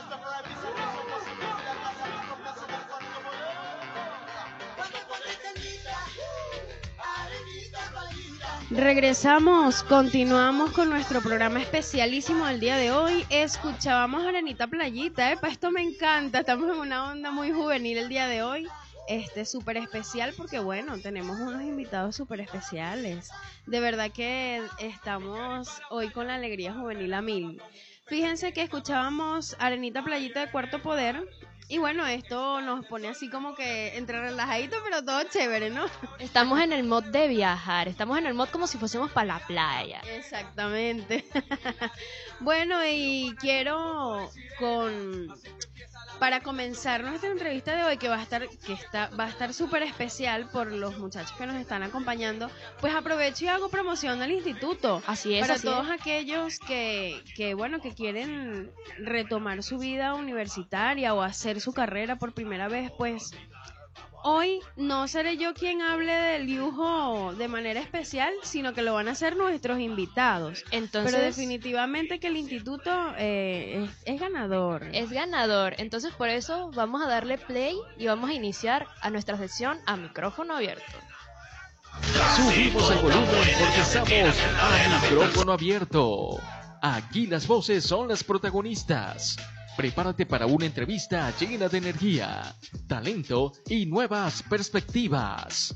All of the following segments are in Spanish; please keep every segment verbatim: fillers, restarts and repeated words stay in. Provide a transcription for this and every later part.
Regresamos, continuamos con nuestro programa especialísimo del día de hoy. Escuchábamos Arenita Playita, epa, esto me encanta, estamos en una onda muy juvenil el día de hoy. Este súper especial porque bueno, tenemos unos invitados súper especiales. De verdad que estamos hoy con la alegría juvenil a mil. Fíjense que escuchábamos Arenita Playita de Cuarto Poder. Y bueno, esto nos pone así como que entre relajadito, pero todo chévere, ¿no? Estamos en el mod de viajar, estamos en el mod como si fuésemos para la playa. Exactamente. Bueno, y quiero con... Para comenzar nuestra entrevista de hoy, que va a estar que está va a estar súper especial por los muchachos que nos están acompañando, pues aprovecho y hago promoción del instituto. Así es, para así todos es. aquellos que, que, bueno, que quieren retomar su vida universitaria o hacer su carrera por primera vez, pues... Hoy no seré yo quien hable del dibujo de manera especial, sino que lo van a hacer nuestros invitados. Entonces, pero definitivamente que el instituto eh, es, es ganador. Es ganador. Entonces por eso vamos a darle play y vamos a iniciar a nuestra sesión a micrófono abierto. Subimos el volumen porque estamos a micrófono abierto. Aquí las voces son las protagonistas. Prepárate para una entrevista llena de energía, talento y nuevas perspectivas.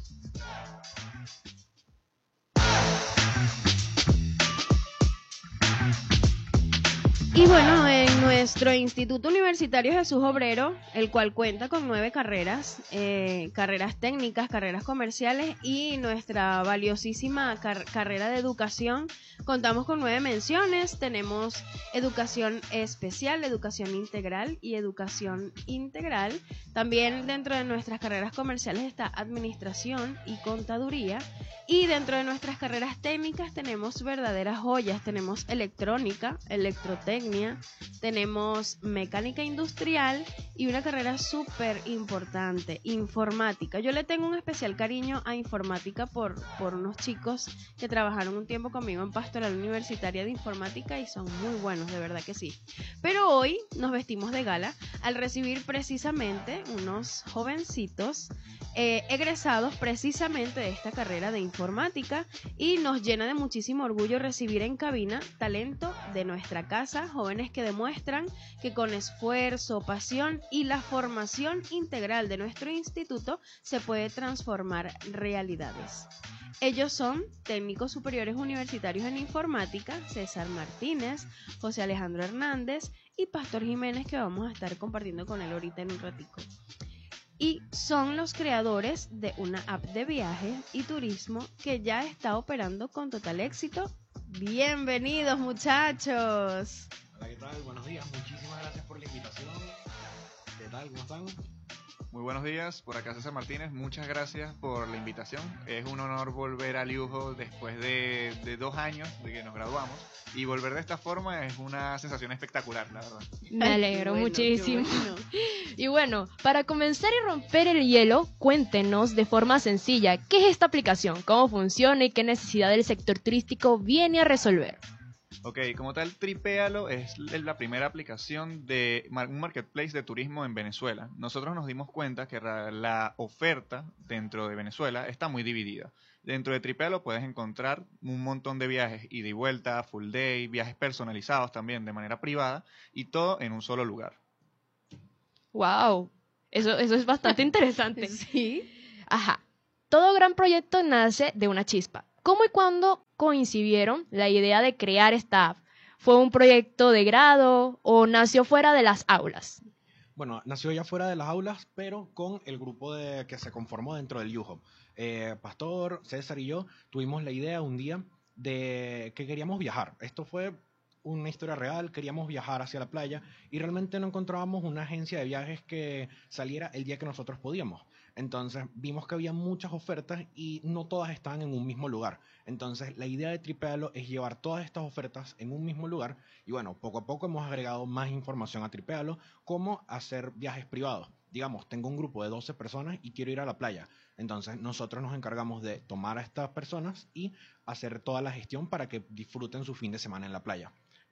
Y bueno, en nuestro Instituto Universitario Jesús Obrero, el cual cuenta con nueve carreras, eh, carreras técnicas, carreras comerciales y nuestra valiosísima car- carrera de educación, contamos con nueve menciones. Tenemos educación especial, educación integral y educación integral. También dentro de nuestras carreras comerciales está administración y contaduría. Y dentro de nuestras carreras técnicas tenemos verdaderas joyas. Tenemos electrónica, electrotecnia, tenemos mecánica industrial y una carrera súper importante, informática. Yo le tengo un especial cariño a informática por, por unos chicos que trabajaron un tiempo conmigo en Pastoral Universitaria de Informática y son muy buenos, de verdad que sí. Pero hoy nos vestimos de gala al recibir precisamente unos jovencitos eh, egresados precisamente de esta carrera de informática, y nos llena de muchísimo orgullo recibir en cabina talento de nuestra casa, jóvenes que demuestran que con esfuerzo, pasión y la formación integral de nuestro instituto se puede transformar realidades. Ellos son técnicos superiores universitarios en informática, César Martínez, José Alejandro Hernández y Pastor Jiménez, que vamos a estar compartiendo con él ahorita en un ratico. Y son los creadores de una app de viaje y turismo que ya está operando con total éxito. Bienvenidos, muchachos. Hola, ¿qué tal? Buenos días, muchísimas gracias por la invitación. ¿Qué tal? ¿Cómo están? Muy buenos días, por acá César Martínez, muchas gracias por la invitación. Es un honor volver a Liujo después de, de dos años de que nos graduamos, y volver de esta forma es una sensación espectacular, la verdad. Me alegro Bueno, muchísimo. bueno. Y bueno, para comenzar y romper el hielo, cuéntenos de forma sencilla qué es esta aplicación, cómo funciona y qué necesidad del sector turístico viene a resolver. Ok, como tal, Tripéalo es la primera aplicación de un marketplace de turismo en Venezuela. Nosotros nos dimos cuenta que la oferta dentro de Venezuela está muy dividida. Dentro de Tripéalo puedes encontrar un montón de viajes ida y vuelta, full day, viajes personalizados también de manera privada, y todo en un solo lugar. Wow, eso, eso es bastante interesante. Sí. Ajá, todo gran proyecto nace de una chispa. ¿Cómo y cuándo coincidieron la idea de crear esta app? ¿Fue un proyecto de grado o nació fuera de las aulas? Bueno, nació ya fuera de las aulas, pero con el grupo de, que se conformó dentro del Liujo. Eh, Pastor, César y yo tuvimos la idea un día de que queríamos viajar. Esto fue una historia real, queríamos viajar hacia la playa y realmente no encontrábamos una agencia de viajes que saliera el día que nosotros podíamos. Entonces vimos que había muchas ofertas y no todas estaban en un mismo lugar. Entonces la idea de Tripéalo es llevar todas estas ofertas en un mismo lugar, y bueno, poco a poco hemos agregado más información a Tripéalo, como hacer viajes privados. Digamos, tengo un grupo de doce personas y quiero ir a la playa. Entonces nosotros nos encargamos de tomar a estas personas y hacer toda la gestión para que disfruten su fin de semana en la playa.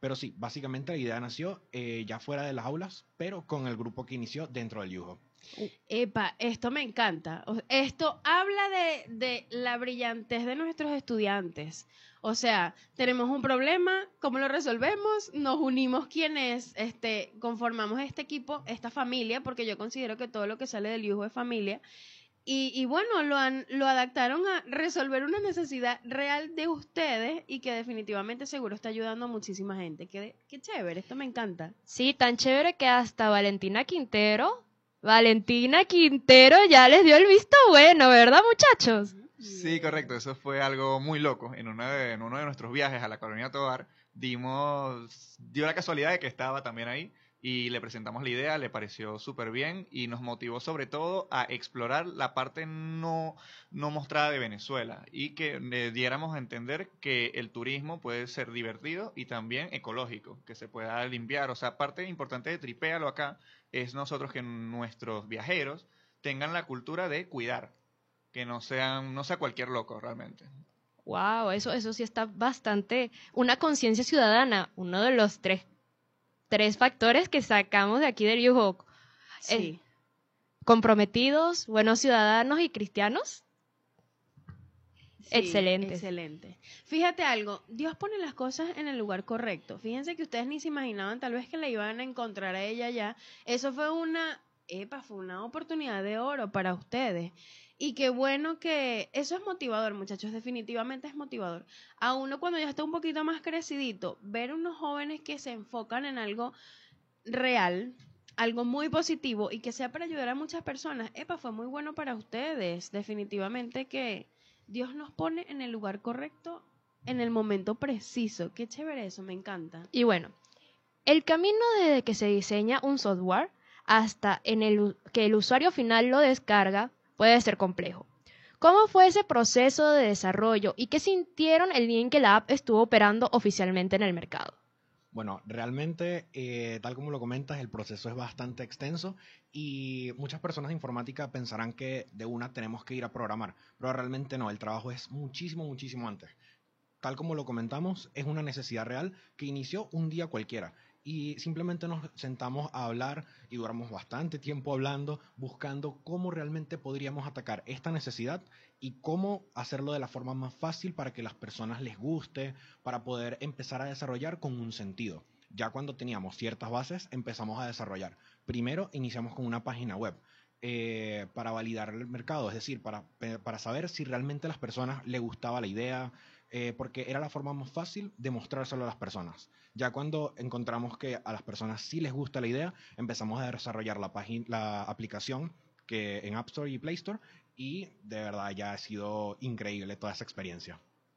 Pero sí, básicamente la idea nació eh, ya fuera de las aulas, pero con el grupo que inició dentro del Yuho. Epa, esto me encanta. O- Esto habla de, de la brillantez de nuestros estudiantes. O sea, tenemos un problema, ¿cómo lo resolvemos? Nos unimos quienes este, conformamos este equipo, esta familia, porque yo considero que todo lo que sale del Yuho es familia. Y, y bueno, lo, han, lo adaptaron a resolver una necesidad real de ustedes y que definitivamente seguro está ayudando a muchísima gente. Qué, qué chévere, esto me encanta. Sí, tan chévere que hasta Valentina Quintero, Valentina Quintero ya les dio el visto bueno, ¿verdad, muchachos? Sí, correcto. Eso fue algo muy loco. En, una de, en uno de nuestros viajes a la colonia Tovar, dimos, dio la casualidad de que estaba también ahí y le presentamos la idea, le pareció súper bien y nos motivó sobre todo a explorar la parte no, no mostrada de Venezuela y que le diéramos a entender que el turismo puede ser divertido y también ecológico, que se pueda limpiar. O sea, parte importante de Tripéalo acá es nosotros que nuestros viajeros tengan la cultura de cuidar, que no sean, no sea cualquier loco realmente. Wow, eso, eso sí está bastante. Una conciencia ciudadana, uno de los tres, tres factores que sacamos de aquí del Yuho. Sí. Comprometidos, buenos ciudadanos y cristianos. Sí, Excelente. Excelente. Fíjate algo, Dios pone las cosas en el lugar correcto. Fíjense que ustedes ni se imaginaban tal vez que la iban a encontrar a ella ya. Eso fue una, epa, fue una oportunidad de oro para ustedes. Y qué bueno que eso es motivador, muchachos, definitivamente es motivador. A uno cuando ya está un poquito más crecidito, ver unos jóvenes que se enfocan en algo real, algo muy positivo y que sea para ayudar a muchas personas, epa, fue muy bueno para ustedes. Definitivamente que Dios nos pone en el lugar correcto, en el momento preciso. Qué chévere eso, me encanta. Y bueno, el camino desde que se diseña un software hasta en el, que el usuario final lo descarga puede ser complejo. ¿Cómo fue ese proceso de desarrollo y qué sintieron el día en que la app estuvo operando oficialmente en el mercado? Bueno, realmente, eh, tal como lo comentas, el proceso es bastante extenso y muchas personas de informática pensarán que de una tenemos que ir a programar, pero realmente no, el trabajo es muchísimo, muchísimo antes. Tal como lo comentamos, es una necesidad real que inició un día cualquiera y simplemente nos sentamos a hablar y duramos bastante tiempo hablando, buscando cómo realmente podríamos atacar esta necesidad y cómo hacerlo de la forma más fácil para que las personas les guste, para poder empezar a desarrollar con un sentido. Ya cuando teníamos ciertas bases, empezamos a desarrollar. Primero iniciamos con una página web eh, para validar el mercado, es decir, para, para saber si realmente a las personas les gustaba la idea, eh, porque era la forma más fácil de mostrárselo a las personas. Ya cuando encontramos que a las personas sí les gusta la idea, empezamos a desarrollar la, página, la aplicación que en App Store y Play Store y de verdad ya ha sido increíble toda esa experiencia.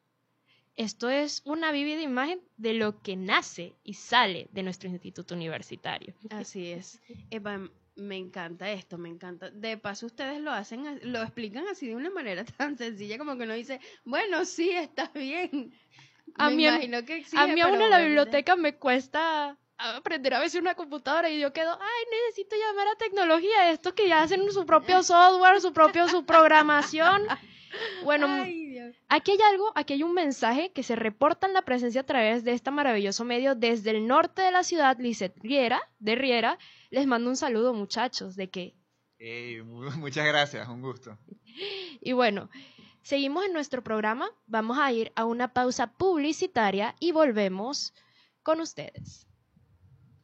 Esto es una vívida imagen de lo que nace y sale de nuestro instituto universitario. Así es. Epa, me encanta esto, me encanta. De paso, ustedes lo hacen, lo explican así de una manera tan sencilla como que uno dice, bueno, sí, está bien. A Me mí, imagino que exige, a mí aún pero en la obviamente- biblioteca me cuesta aprender a veces una computadora y yo quedo, ay, necesito llamar a tecnología, estos que ya hacen su propio software, su propio su programación. Bueno, Ay, Dios. aquí hay algo, aquí hay un mensaje que se reporta en la presencia a través de este maravilloso medio desde el norte de la ciudad, Lisette Riera, de Riera. Les mando un saludo, muchachos, de que... Hey, mu- muchas gracias, un gusto. Y bueno, seguimos en nuestro programa, vamos a ir a una pausa publicitaria y volvemos con ustedes.